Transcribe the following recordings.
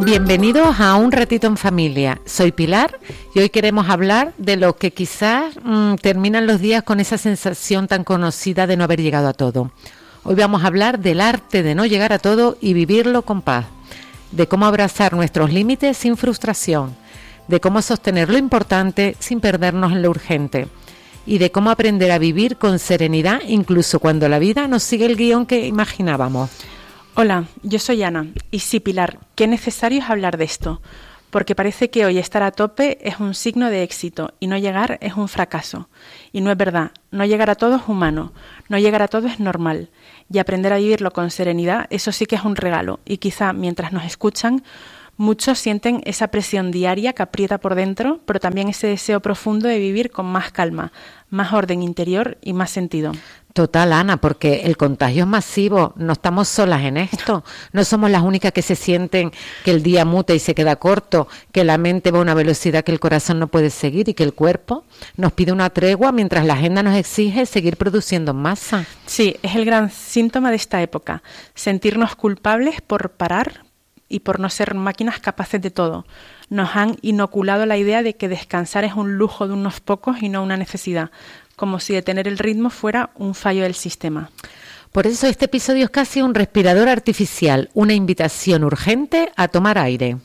Bienvenidos a Un Ratito en Familia. Soy Pilar y hoy queremos hablar de lo que quizás terminan los días con esa sensación tan conocida de no haber llegado a todo. Hoy vamos a hablar del arte de no llegar a todo y vivirlo con paz, de cómo abrazar nuestros límites sin frustración, de cómo sostener lo importante sin perdernos en lo urgente y de cómo aprender a vivir con serenidad incluso cuando la vida no sigue el guión que imaginábamos. Hola, yo soy Ana y sí, Pilar, qué necesario es hablar de esto, porque parece que hoy estar a tope es un signo de éxito y no llegar es un fracaso. Y no es verdad, no llegar a todo es humano, no llegar a todo es normal y aprender a vivirlo con serenidad, eso sí que es un regalo y quizá mientras nos escuchan muchos sienten esa presión diaria que aprieta por dentro, pero también ese deseo profundo de vivir con más calma, más orden interior y más sentido. Total, Ana, porque el contagio es masivo, no estamos solas en esto, no somos las únicas que se sienten que el día muta y se queda corto, que la mente va a una velocidad que el corazón no puede seguir y que el cuerpo nos pide una tregua mientras la agenda nos exige seguir produciendo en masa. Sí, es el gran síntoma de esta época, sentirnos culpables por parar y por no ser máquinas capaces de todo. Nos han inoculado la idea de que descansar es un lujo de unos pocos y no una necesidad, como si detener el ritmo fuera un fallo del sistema. Por eso este episodio es casi un respirador artificial, una invitación urgente a tomar aire.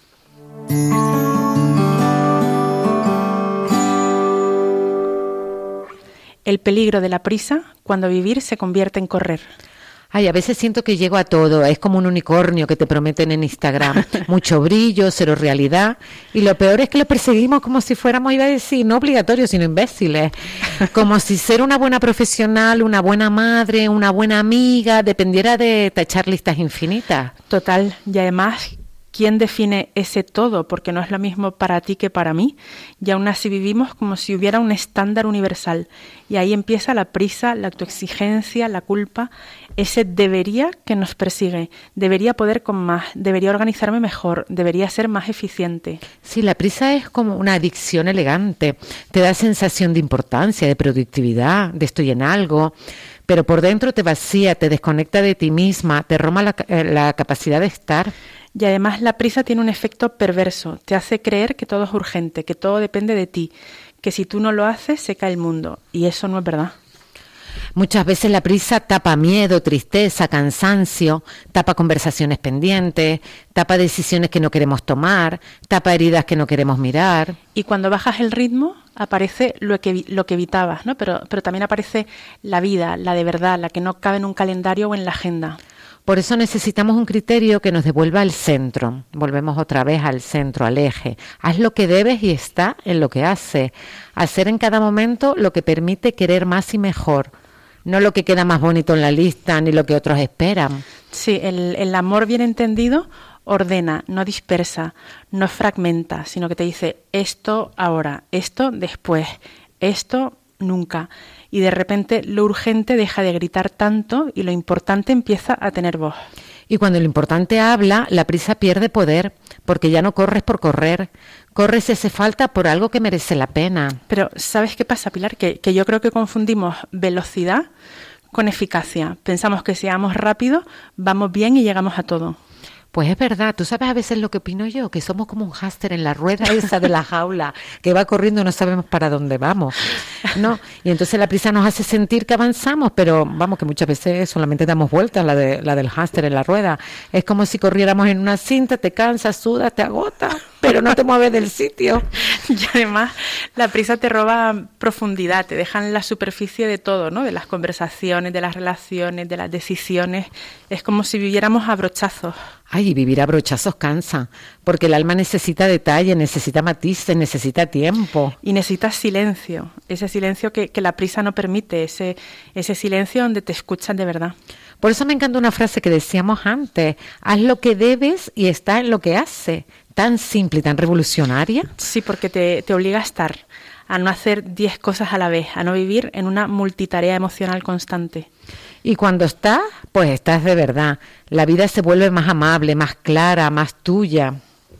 El peligro de la prisa cuando vivir se convierte en correr. Ay, a veces siento que llego a todo, es como un unicornio que te prometen en Instagram, mucho brillo, cero realidad, y lo peor es que lo perseguimos como si fuéramos, iba a decir, no obligatorios, sino imbéciles, como si ser una buena profesional, una buena madre, una buena amiga, dependiera de tachar listas infinitas. Total, y además, ¿quién define ese todo? Porque no es lo mismo para ti que para mí, y aún así vivimos como si hubiera un estándar universal, y ahí empieza la prisa, la autoexigencia, la culpa, ese debería que nos persigue, debería poder con más, debería organizarme mejor, debería ser más eficiente. Sí, la prisa es como una adicción elegante, te da sensación de importancia, de productividad, de estoy en algo, pero por dentro te vacía, te desconecta de ti misma, te roma la capacidad de estar. Y además la prisa tiene un efecto perverso, te hace creer que todo es urgente, que todo depende de ti, que si tú no lo haces se cae el mundo, y eso no es verdad. Muchas veces la prisa tapa miedo, tristeza, cansancio, tapa conversaciones pendientes, tapa decisiones que no queremos tomar, tapa heridas que no queremos mirar. Y cuando bajas el ritmo aparece lo que evitabas, ¿no? Pero también aparece la vida, la de verdad, la que no cabe en un calendario o en la agenda. Por eso necesitamos un criterio que nos devuelva al centro. Volvemos otra vez al centro, al eje. Haz lo que debes y está en lo que haces. Hacer en cada momento lo que permite querer más y mejor. No lo que queda más bonito en la lista ni lo que otros esperan. Sí, el amor bien entendido ordena, no dispersa, no fragmenta, sino que te dice esto ahora, esto después, esto nunca. Y de repente lo urgente deja de gritar tanto y lo importante empieza a tener voz. Y cuando lo importante habla, la prisa pierde poder, porque ya no corres por correr, corres si hace falta por algo que merece la pena. Pero ¿sabes qué pasa, Pilar? Que yo creo que confundimos velocidad con eficacia. Pensamos que si vamos rápido, vamos bien y llegamos a todo. Pues es verdad, tú sabes a veces lo que opino yo, que somos como un hámster en la rueda esa de la jaula, que va corriendo y no sabemos para dónde vamos, ¿no? Y entonces la prisa nos hace sentir que avanzamos, pero vamos, que muchas veces solamente damos vueltas, la del hámster en la rueda. Es como si corriéramos en una cinta, te cansas, sudas, te agotas, pero no te mueves del sitio. Y además la prisa te roba profundidad, te deja en la superficie de todo, ¿no? De las conversaciones, de las relaciones, de las decisiones. Es como si viviéramos a brochazos. Ay, vivir a brochazos cansa, porque el alma necesita detalle, necesita matices, necesita tiempo. Y necesitas silencio, ese silencio que la prisa no permite, ese silencio donde te escuchas de verdad. Por eso me encanta una frase que decíamos antes, haz lo que debes y está en lo que hace. Tan simple y tan revolucionaria. Sí, porque te obliga a estar, a no hacer 10 cosas a la vez, a no vivir en una multitarea emocional constante. Y cuando estás, pues estás de verdad. La vida se vuelve más amable, más clara, más tuya.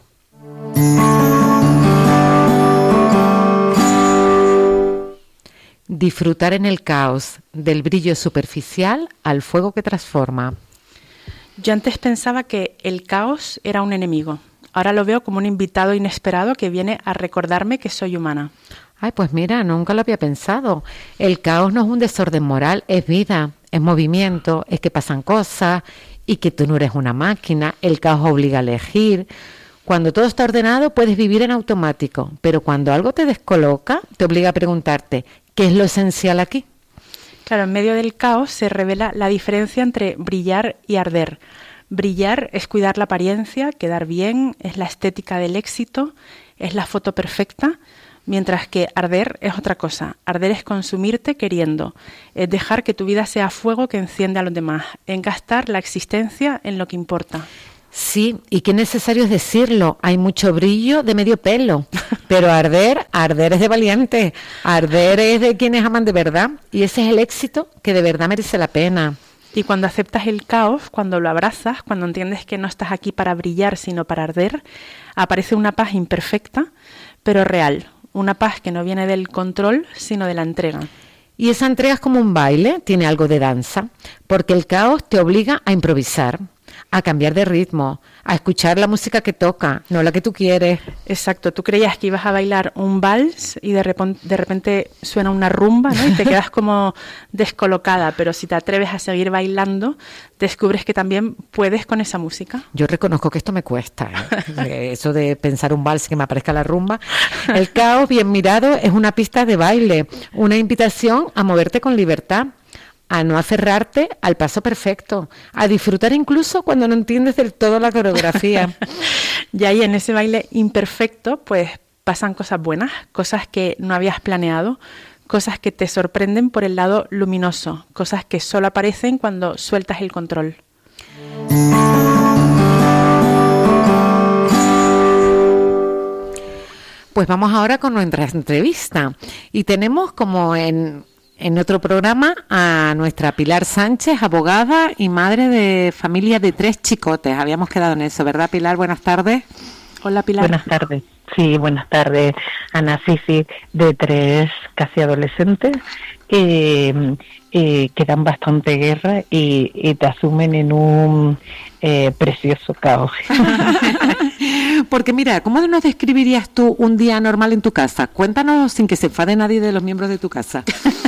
Disfrutar en el caos, del brillo superficial al fuego que transforma. Yo antes pensaba que el caos era un enemigo, Ahora lo veo como un invitado inesperado que viene a recordarme que soy humana. Ay, pues mira, nunca lo había pensado. El caos no es un desorden moral, es vida, es movimiento, es que pasan cosas y que tú no eres una máquina. El caos obliga a elegir. Cuando todo está ordenado puedes vivir en automático, pero cuando algo te descoloca, te obliga a preguntarte, ¿qué es lo esencial aquí? Claro, en medio del caos se revela la diferencia entre brillar y arder. Brillar es cuidar la apariencia, quedar bien, es la estética del éxito, es la foto perfecta, mientras que arder es otra cosa. Arder es consumirte queriendo, es dejar que tu vida sea fuego que enciende a los demás, en gastar la existencia en lo que importa. Sí, y qué necesario es decirlo, hay mucho brillo de medio pelo, pero arder es de valiente, arder es de quienes aman de verdad, y ese es el éxito que de verdad merece la pena. Y cuando aceptas el caos, cuando lo abrazas, cuando entiendes que no estás aquí para brillar, sino para arder, aparece una paz imperfecta, pero real, una paz que no viene del control, sino de la entrega. Y esa entrega es como un baile, tiene algo de danza, porque el caos te obliga a improvisar, a cambiar de ritmo, a escuchar la música que toca, no la que tú quieres. Exacto, tú creías que ibas a bailar un vals y de repente suena una rumba, ¿no? Y te quedas como descolocada, pero si te atreves a seguir bailando, descubres que también puedes con esa música. Yo reconozco que esto me cuesta, eso de pensar un vals que me aparezca la rumba. El caos bien mirado es una pista de baile, una invitación a moverte con libertad, a no aferrarte al paso perfecto, a disfrutar incluso cuando no entiendes del todo la coreografía. Y ahí en ese baile imperfecto, pues pasan cosas buenas, cosas que no habías planeado, cosas que te sorprenden por el lado luminoso, cosas que solo aparecen cuando sueltas el control. Pues vamos ahora con nuestra entrevista y tenemos como en otro programa a nuestra Pilar Sánchez, abogada y madre de familia de 3 chicotes. Habíamos quedado en eso, ¿verdad, Pilar? Buenas tardes. Hola, Pilar. Buenas tardes. Sí, buenas tardes, Ana. Sí, de 3 casi adolescentes que dan bastante guerra y te asumen en un precioso caos. Porque mira, ¿cómo nos describirías tú un día normal en tu casa? Cuéntanos sin que se enfade nadie de los miembros de tu casa.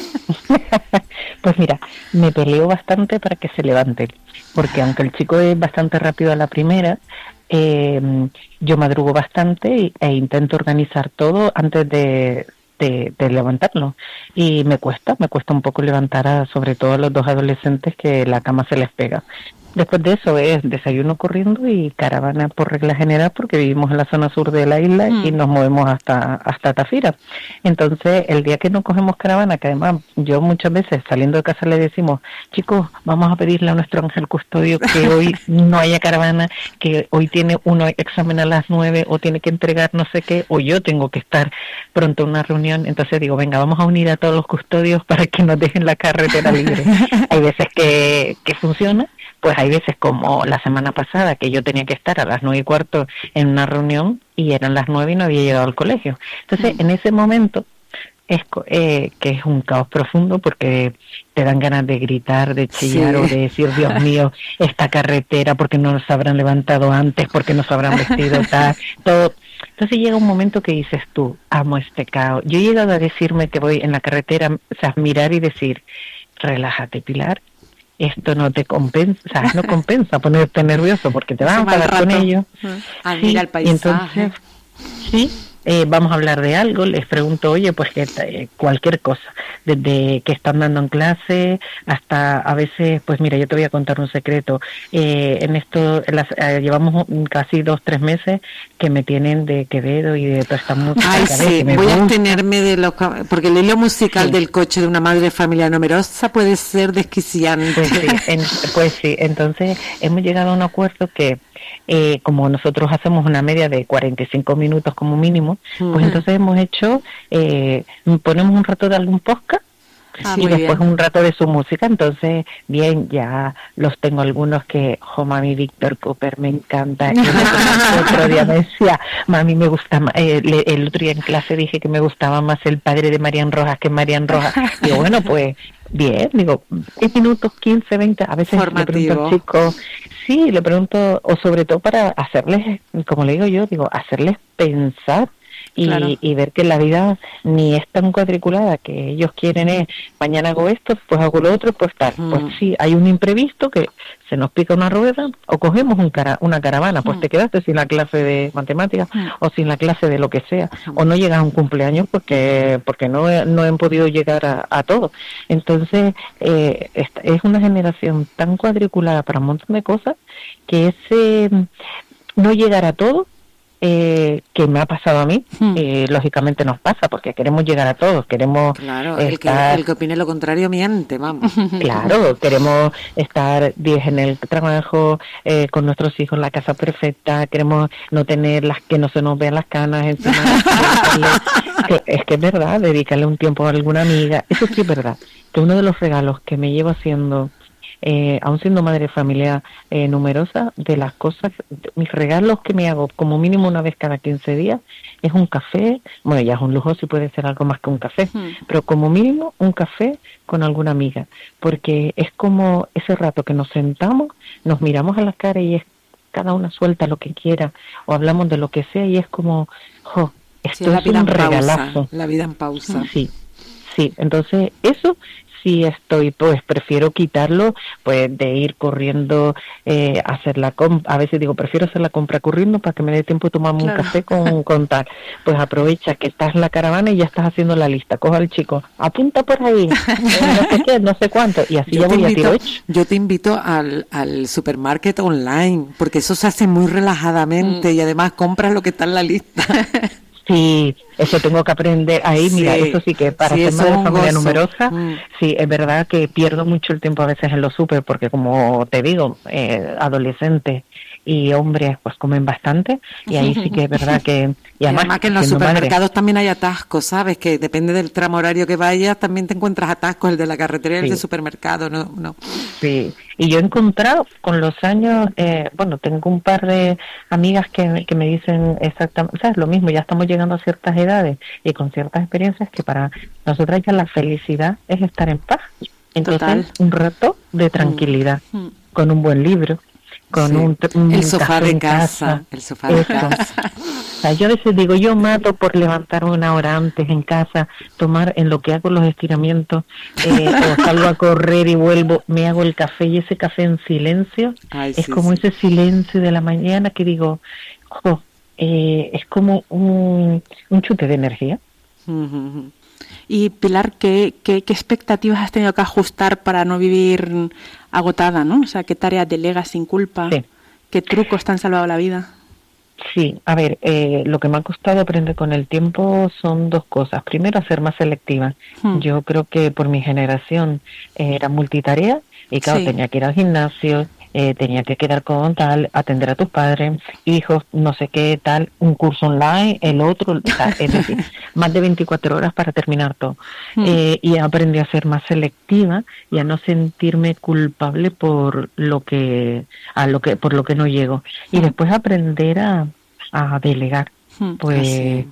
Pues mira, me peleo bastante para que se levanten, porque aunque el chico es bastante rápido a la primera, yo madrugo bastante e intento organizar todo antes de levantarlo, y me cuesta un poco levantar sobre todo a los 2 adolescentes que la cama se les pega. Después de eso es desayuno corriendo y caravana por regla general, porque vivimos en la zona sur de la isla y nos movemos hasta Tafira. Entonces, el día que no cogemos caravana, que además yo muchas veces saliendo de casa le decimos, chicos, vamos a pedirle a nuestro ángel custodio que hoy no haya caravana, que hoy tiene uno examen a las 9 o tiene que entregar no sé qué, o yo tengo que estar pronto en una reunión. Entonces digo, venga, vamos a unir a todos los custodios para que nos dejen la carretera libre. Hay veces que funciona. Pues hay veces como la semana pasada que yo tenía que estar a las 9:15 en una reunión y eran las 9 y no había llegado al colegio. Entonces, en ese momento que es un caos profundo, porque te dan ganas de gritar, de chillar, sí, o de decir, Dios mío, esta carretera, porque no nos habrán levantado antes, porque nos habrán vestido tal, todo. Entonces llega un momento que dices tú, amo este caos. Yo he llegado a decirme que voy en la carretera, o sea, mirar y decir, relájate, Pilar, esto no te compensa, o sea, no compensa ponerte nervioso porque te van a pagar con ello. Sí, el paisaje. Y entonces, sí, vamos a hablar de algo, les pregunto, oye, pues que cualquier cosa, desde que están dando en clase hasta a veces, pues mira, yo te voy a contar un secreto. En esto llevamos casi 2-3 meses que me tienen de Quevedo y de toda esta música. Ay, sí, voy a abstenerme de lo porque el hilo musical, sí, del coche de una madre de familia numerosa puede ser desquiciante. Pues sí, entonces hemos llegado a un acuerdo que como nosotros hacemos una media de 45 minutos como mínimo, pues entonces hemos hecho, ponemos un rato de algún podcast Y después un rato de su música. Entonces, bien, ya los tengo algunos que, mami, Víctor Cooper me encanta. El otro día me decía, mami, me gusta más. El otro día en clase dije que me gustaba más el padre de Marian Rojas que Marian Rojas. Digo, bueno, pues bien, digo, 10 minutos, 15, 20, a veces le pregunto al chico, sí, le pregunto, o sobre todo para hacerles, como le digo yo, hacerles pensar y ver que la vida ni es tan cuadriculada, que ellos quieren es, mañana hago esto, pues hago lo otro, pues tal. Pues sí, hay un imprevisto que se nos pica una rueda, o cogemos una caravana, pues te quedaste sin la clase de matemáticas o sin la clase de lo que sea, o no llegas a un cumpleaños porque no han podido llegar a todo. Entonces, es una generación tan cuadriculada para un montón de cosas que ese no llegar a todo, que me ha pasado a mí, lógicamente nos pasa, porque queremos llegar a todos, queremos el que opine lo contrario miente, vamos. Claro, queremos estar 10 en el trabajo, con nuestros hijos en la casa perfecta, queremos no tener que no se nos vean las canas encima, es que es verdad, dedicarle un tiempo a alguna amiga, eso sí es verdad, que uno de los regalos que me llevo haciendo, aún siendo madre de familia numerosa, de las cosas, mis regalos que me hago como mínimo una vez cada 15 días, es un café, bueno, ya es un lujo si puede ser algo más que un café, pero como mínimo un café con alguna amiga, porque es como ese rato que nos sentamos, nos miramos a la cara y es cada una suelta lo que quiera, o hablamos de lo que sea y es como, esto es un regalazo. La vida en pausa. Sí, entonces eso sí estoy, pues prefiero quitarlo, pues de ir corriendo a hacer la compra. A veces digo, prefiero hacer la compra corriendo para que me dé tiempo de tomarme un café con tal. Pues aprovecha que estás en la caravana y ya estás haciendo la lista. Coja al chico, apunta por ahí, no sé qué, no sé cuánto, y así ya voy a tiro hecho. Yo te invito al supermarket online, porque eso se hace muy relajadamente y además compras lo que está en la lista. Sí, eso tengo que aprender ahí, mira, eso sí que para ser madre de familia numerosa, sí, es verdad que pierdo mucho el tiempo a veces en los súper, porque como te digo, adolescentes y hombres pues comen bastante, y ahí sí que es verdad que... Y además que en los supermercados también hay atascos, ¿sabes? Que depende del tramo horario que vayas, también te encuentras atascos, el de la carretera y el de supermercado, ¿no? Sí, y yo he encontrado con los años, tengo un par de amigas que me dicen exactamente, ¿sabes? Lo mismo, ya estamos llegando a ciertas edades y con ciertas experiencias que para nosotras ya la felicidad es estar en paz. Entonces, un rato de tranquilidad, con un buen libro, con un el sofá de casa, el sofá de casa. O sea, yo a veces digo, yo mato por levantarme una hora antes en casa, tomar en lo que hago los estiramientos, o salgo a correr y vuelvo, me hago el café, y ese café en silencio, es como ese silencio de la mañana que digo, es como un chute de energía. Y Pilar, ¿qué expectativas has tenido que ajustar para no vivir agotada, ¿no? O sea, ¿qué tareas delegas sin culpa? Sí. ¿Qué trucos te han salvado la vida? Sí, a ver, lo que me ha costado aprender con el tiempo son dos cosas. Primero, a ser más selectiva. Yo creo que por mi generación era multitarea y claro, tenía que ir al gimnasio, tenía que quedar con tal, atender a tus padres, hijos, no sé qué tal, un curso online, el otro, es decir, más de 24 horas para terminar todo. Y aprendí a ser más selectiva y a no sentirme culpable por lo que no llego. Y después aprender a delegar. Pues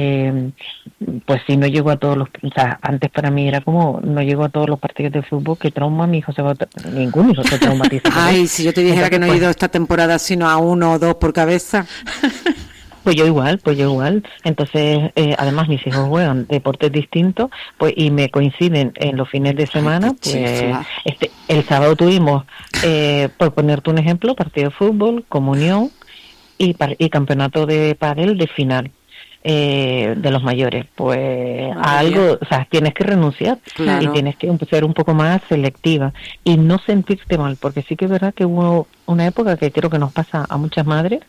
si no llego a todos los, o sea, antes para mí era como no llego a todos los partidos de fútbol, que trauma mi hijo ningún hijo se traumatiza. Ay, si yo te dijera entonces, que no he ido esta temporada sino a 1 o 2 por cabeza. Pues yo igual. Entonces, además mis hijos juegan deportes distintos, pues y me coinciden en los fines de semana. El sábado tuvimos, por ponerte un ejemplo, partido de fútbol, comunión y campeonato de pádel de final. De los mayores, pues algo, o sea, tienes que renunciar y tienes que ser un poco más selectiva y no sentirte mal, porque sí que es verdad que hubo una época que creo que nos pasa a muchas madres,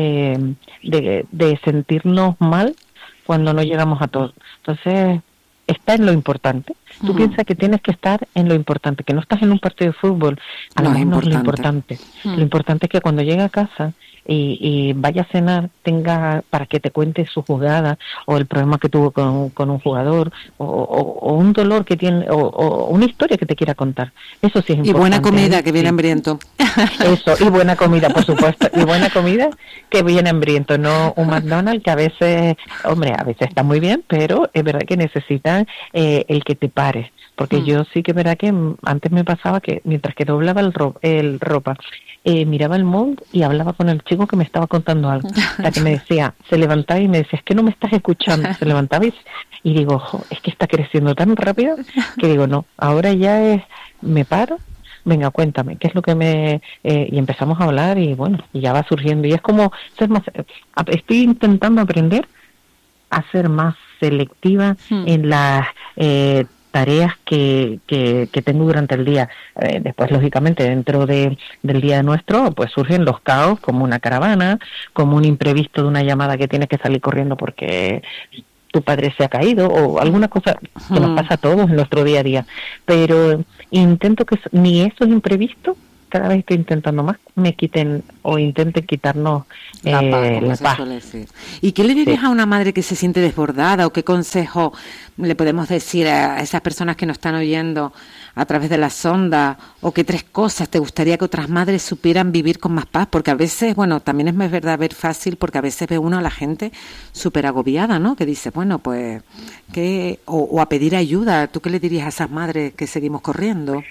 de sentirnos mal cuando no llegamos a todo. Entonces, está en lo importante. Tú piensas que tienes que estar en lo importante, que no estás en un partido de fútbol, a lo mejor no es lo importante. Lo importante es que cuando llegue a casa y vaya a cenar, tenga para que te cuente su jugada o el problema que tuvo con un jugador o un dolor que tiene o una historia que te quiera contar. Eso sí es importante. Y buena comida, que viene hambriento. Eso, y buena comida, por supuesto. Y buena comida que viene hambriento, no un McDonald's que a veces, hombre, a veces está muy bien, pero es verdad que necesitan el que te pares. Porque yo sí que es verdad que antes me pasaba que mientras que doblaba el ropa, miraba el móvil y hablaba con el chico que me estaba contando algo. La que me decía, se levantaba y me decía, es que no me estás escuchando. Se levantaba y digo, ojo, es que está creciendo tan rápido que digo, no, ahora ya me paro, venga, cuéntame, ¿qué es lo que y empezamos a hablar y bueno, y ya va surgiendo. Y es como ser más, estoy intentando aprender a ser más selectiva en las tareas que tengo durante el día. Después, lógicamente, dentro del día nuestro, pues surgen los caos, como una caravana, como un imprevisto de una llamada que tienes que salir corriendo porque tu padre se ha caído, o alguna cosa que nos pasa a todos en nuestro día a día. Pero intento que ni esos imprevistos, cada vez estoy intentando más, me quiten o intenten quitarnos la paz. ¿Y qué le dirías a una madre que se siente desbordada, o qué consejo le podemos decir a esas personas que nos están oyendo a través de la sonda, o qué 3 cosas te gustaría que otras madres supieran vivir con más paz? Porque a veces, bueno, también es verdad ver fácil, porque a veces ve uno a la gente súper agobiada, ¿no? Que dice, bueno, pues, o a pedir ayuda. ¿Tú qué le dirías a esas madres que seguimos corriendo?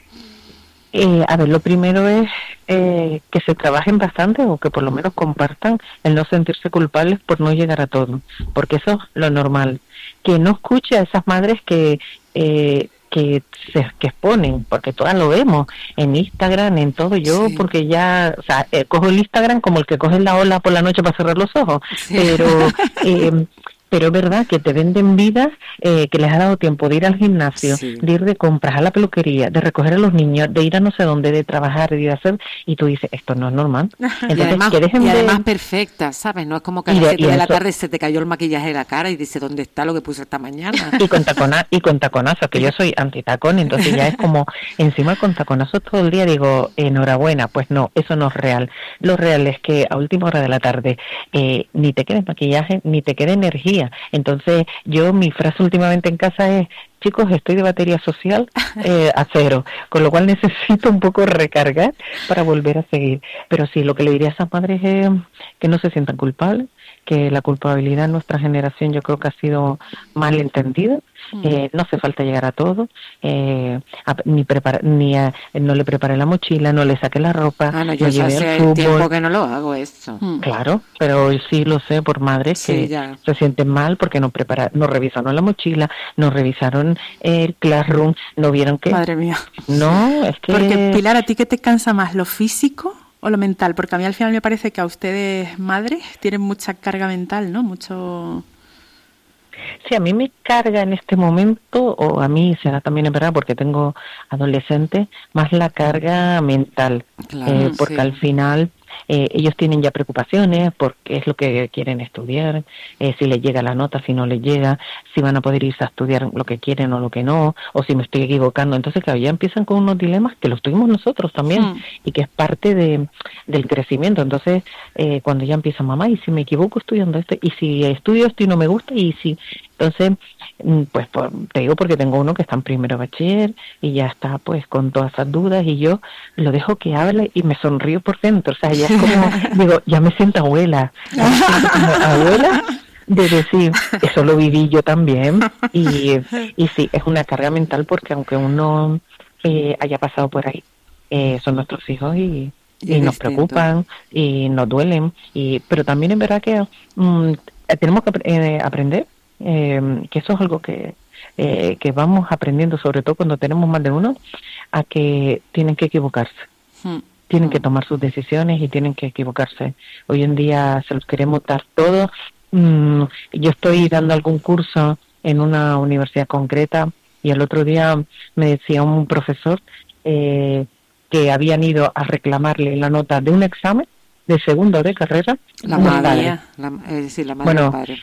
A ver, lo primero es que se trabajen bastante o que por lo menos compartan el no sentirse culpables por no llegar a todo, porque eso es lo normal. Que no escuche a esas madres que exponen, porque todas lo vemos en Instagram, en todo. Yo porque ya, o sea, cojo el Instagram como el que coge la ola por la noche para cerrar los ojos, pero es verdad que te venden vidas que les ha dado tiempo de ir al gimnasio, de ir de compras a la peluquería, de recoger a los niños, de ir a no sé dónde, de trabajar, de ir a hacer, y tú dices, esto no es normal. Entonces, además perfecta, ¿sabes? No es como que a las 7 de la tarde se te cayó el maquillaje de la cara y dice, ¿dónde está lo que puse esta mañana? Y con taconazos, que yo soy antitacón, entonces ya es como, encima con taconazos todo el día, digo, enhorabuena. Pues no, eso no es real. Lo real es que a última hora de la tarde ni te quede maquillaje, ni te quede energía. Entonces mi frase últimamente en casa es, chicos, estoy de batería social a 0, con lo cual necesito un poco recargar para volver a seguir. Pero sí, lo que le diría a esas madres es que no se sientan culpables, que la culpabilidad en nuestra generación yo creo que ha sido mal entendida. No hace falta llegar a todo, no le preparé la mochila, no le saqué la ropa, no llevé hace al fútbol. Tiempo que no lo hago eso. Claro, pero sí lo sé por madres que se sienten mal porque no revisaron la mochila, no revisaron el Classroom, no vieron que... Madre mía. No, es que... Porque, Pilar, ¿a ti qué te cansa más, lo físico o lo mental? Porque a mí al final me parece que a ustedes, madres, tienen mucha carga mental, ¿no? Mucho... Sí, a mí me carga en este momento, o a mí será también es verdad porque tengo adolescentes, más la carga mental, claro, porque al final ellos tienen ya preocupaciones porque es lo que quieren estudiar, si les llega la nota, si no les llega, si van a poder irse a estudiar lo que quieren o lo que no, o si me estoy equivocando. Entonces, claro, ya empiezan con unos dilemas que los tuvimos nosotros también y que es parte del crecimiento. Entonces, cuando ya empieza mamá, y si me equivoco estudiando esto, y si estudio esto y no me gusta, y si... Entonces, pues te digo porque tengo uno que está en primero bachiller y ya está pues con todas esas dudas y yo lo dejo que hable y me sonrío por dentro. O sea, ya es como, digo, ya me siento abuela. Ya me siento como abuela de decir, eso lo viví yo también. Y sí, es una carga mental porque aunque uno haya pasado por ahí, son nuestros hijos y nos preocupan y nos duelen. Pero también es verdad que tenemos que aprender. Que eso es algo que vamos aprendiendo, sobre todo cuando tenemos más de uno, a que tienen que equivocarse, tienen que tomar sus decisiones y tienen que equivocarse. Hoy en día se los queremos dar todo. Yo estoy dando algún curso en una universidad concreta y el otro día me decía un profesor que habían ido a reclamarle la nota de un examen de segundo de carrera. La madre del padre.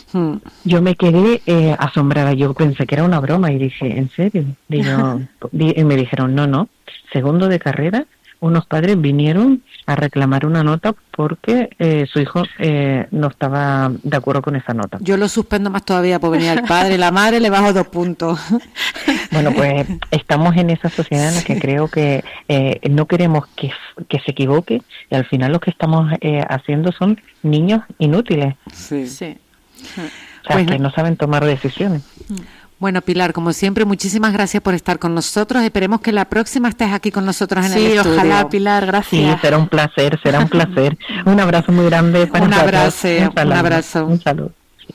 Yo me quedé asombrada, yo pensé que era una broma y dije, ¿en serio? Y me dijeron, no, segundo de carrera, unos padres vinieron a reclamar una nota porque su hijo no estaba de acuerdo con esa nota. Yo lo suspendo más todavía, por venir el padre, la madre le bajo 2 puntos. Bueno, pues estamos en esa sociedad en la que creo que no queremos que se equivoque y al final lo que estamos haciendo son niños inútiles. Sí. O sea, que no saben tomar decisiones. Bueno, Pilar, como siempre, muchísimas gracias por estar con nosotros. Esperemos que la próxima estés aquí con nosotros en el estudio. Sí, ojalá, Pilar, gracias. Sí, será un placer. Un abrazo muy grande. Un abrazo. Un saludo.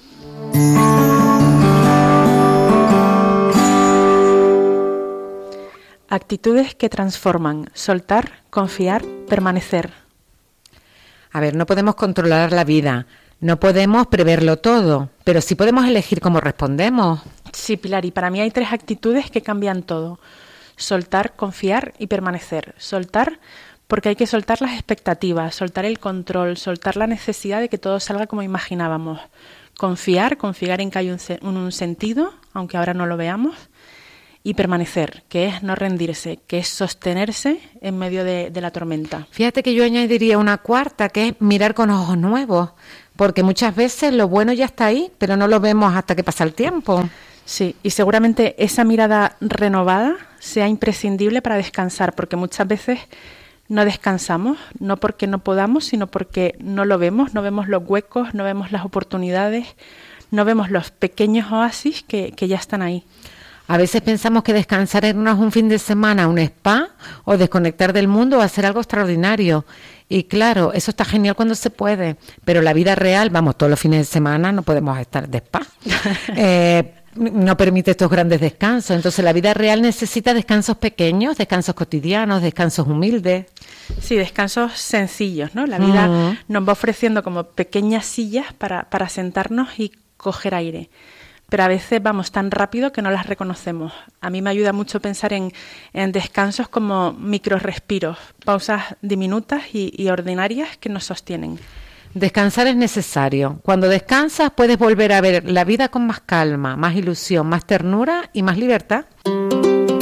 Actitudes que transforman: soltar, confiar, permanecer. A ver, no podemos controlar la vida, no podemos preverlo todo, pero sí podemos elegir cómo respondemos. Sí, Pilar, y para mí hay 3 actitudes que cambian todo: soltar, confiar y permanecer. Soltar porque hay que soltar las expectativas, soltar el control, soltar la necesidad de que todo salga como imaginábamos. Confiar en que hay un sentido, aunque ahora no lo veamos. Y permanecer, que es no rendirse, que es sostenerse en medio de la tormenta. Fíjate que yo añadiría una cuarta, que es mirar con ojos nuevos, porque muchas veces lo bueno ya está ahí, pero no lo vemos hasta que pasa el tiempo. Sí, y seguramente esa mirada renovada sea imprescindible para descansar, porque muchas veces no descansamos, no porque no podamos, sino porque no lo vemos, no vemos los huecos, no vemos las oportunidades, no vemos los pequeños oasis que ya están ahí. A veces pensamos que descansar es irnos un fin de semana a un spa o desconectar del mundo o hacer algo extraordinario. Y claro, eso está genial cuando se puede, pero la vida real, vamos, todos los fines de semana no podemos estar de spa. No permite estos grandes descansos. Entonces la vida real necesita descansos pequeños, descansos cotidianos, descansos humildes. Sí, descansos sencillos, ¿no? La vida nos va ofreciendo como pequeñas sillas para sentarnos y coger aire. Pero a veces vamos tan rápido que no las reconocemos. A mí me ayuda mucho pensar en descansos como microrespiros, pausas diminutas y ordinarias que nos sostienen. Descansar es necesario. Cuando descansas puedes volver a ver la vida con más calma, más ilusión, más ternura y más libertad.